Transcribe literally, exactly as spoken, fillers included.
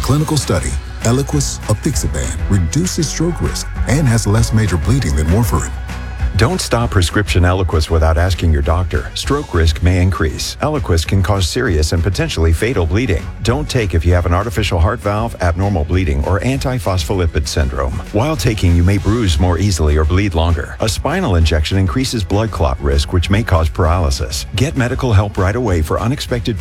clinical study, Eliquis apixaban reduces stroke risk and has less major bleeding than warfarin. Don't stop prescription Eliquis without asking your doctor. Stroke risk may increase. Eliquis can cause serious and potentially fatal bleeding. Don't take if you have an artificial heart valve, abnormal bleeding, or antiphospholipid syndrome. While taking, you may bruise more easily or bleed longer. A spinal injection increases blood clot risk, which may cause paralysis. Get medical help right away for unexpected